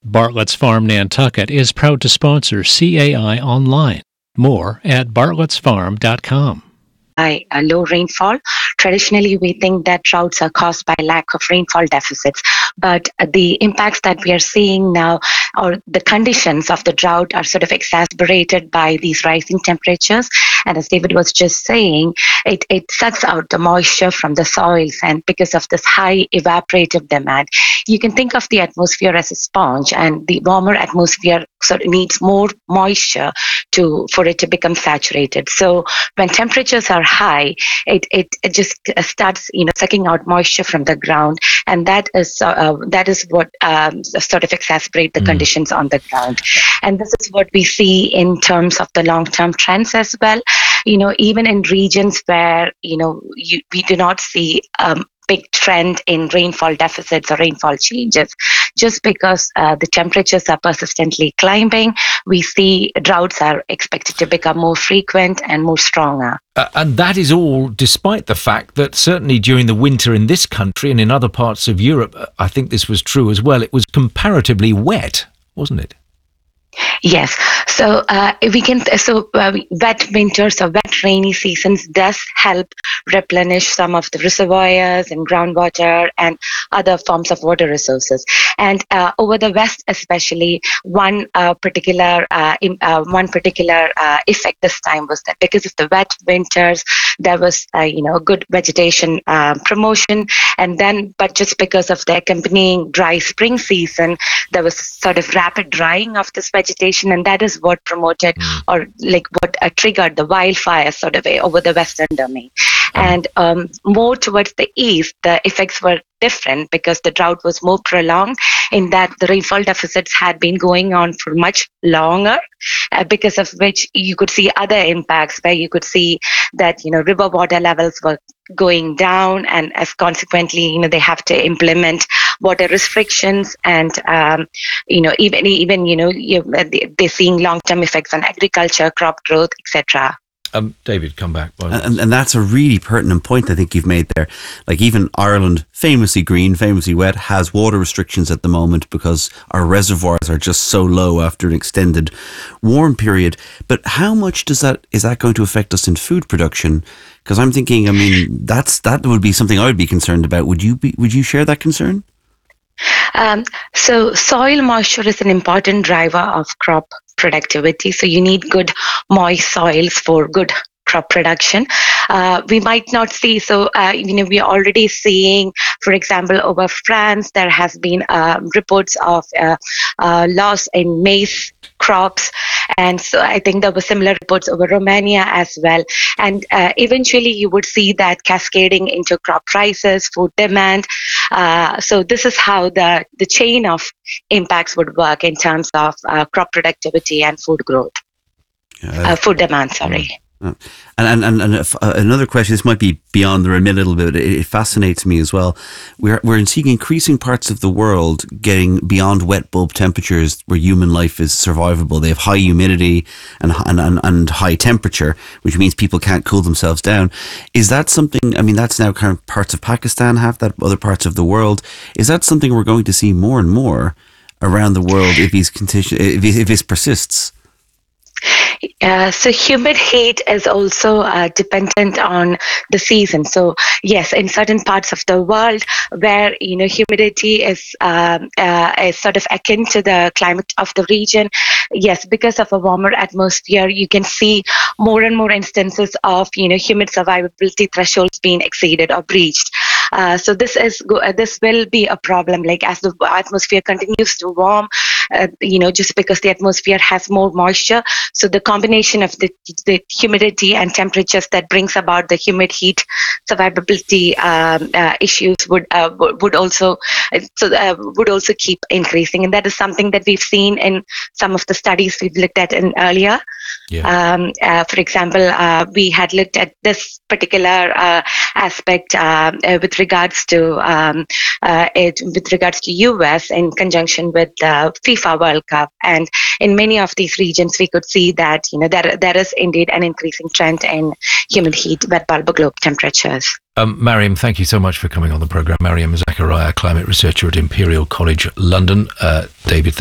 Bartlett's Farm Nantucket is proud to sponsor CAI Online. More at bartlettsfarm.com. By low rainfall. Traditionally, we think that droughts are caused by lack of rainfall deficits, but the impacts that we are seeing now, or the conditions of the drought, are sort of exacerbated by these rising temperatures. And as David was just saying, it sucks out the moisture from the soils, and because of this high evaporative demand, you can think of the atmosphere as a sponge, and the warmer atmosphere sort of needs more moisture for it to become saturated. So when temperatures are high, it just starts sucking out moisture from the ground, and that is what sort of exacerbate the conditions on the ground. And this is what we see in terms of the long-term trends as well. Even in regions where we do not see big trend in rainfall deficits or rainfall changes, just because the temperatures are persistently climbing, we see droughts are expected to become more frequent and more stronger. And that is all despite the fact that certainly during the winter in this country and in other parts of Europe, I think this was true as well, it was comparatively wet, wasn't it? Yes. So wet winters or wet rainy seasons does help replenish some of the reservoirs and groundwater and other forms of water resources. And over the West, especially, one particular effect this time was that because of the wet winters, there was good vegetation promotion, but just because of the accompanying dry spring season, there was sort of rapid drying of this vegetation, and that is what promoted or what triggered the wildfires sort of over the western domain. And more towards the east, the effects were different because the drought was more prolonged, in that the rainfall deficits had been going on for much longer, because of which you could see other impacts where you could see that river water levels were going down, and as consequently they have to implement water restrictions, and they're seeing long-term effects on agriculture, crop growth, etc. David, come back. And that's a really pertinent point I think you've made there. Like, even Ireland, famously green, famously wet, has water restrictions at the moment because our reservoirs are just so low after an extended warm period. But how much is that going to affect us in food production? Because I'm thinking, that would be something I would be concerned about. Would you share that concern? So soil moisture is an important driver of crop productivity. So you need good moist soils for good crop production. We might not see, we are already seeing, for example, over France, there has been reports of loss in maize crops, and so I think there were similar reports over Romania as well. And eventually you would see that cascading into crop prices, food demand. So this is how the chain of impacts would work in terms of crop productivity and food growth, food demand, sorry. And another question, this might be beyond the remit a little bit, it fascinates me as well. We're seeing increasing parts of the world getting beyond wet bulb temperatures where human life is survivable. They have high humidity and high temperature, which means people can't cool themselves down. Is that something, that's now kind of parts of Pakistan have that, other parts of the world. Is that something we're going to see more and more around the world if this persists? So humid heat is also dependent on the season. So yes, in certain parts of the world where humidity is sort of akin to the climate of the region, yes, because of a warmer atmosphere, you can see more and more instances of humid survivability thresholds being exceeded or breached. So this will be a problem. Like, as the atmosphere continues to warm, just because the atmosphere has more moisture, so the combination of the humidity and temperatures that brings about the humid heat survivability issues would also keep increasing, and that is something that we've seen in some of the studies we've looked at in earlier. Yeah. For example, we had looked at this particular aspect with regards to US in conjunction with the FIFA World Cup, and in many of these regions we could see that there is indeed an increasing trend in humid heat, wet bulb globe temperatures. Mariam, thank you so much for coming on the programme. Mariam Zakaria, climate researcher at Imperial College London. David,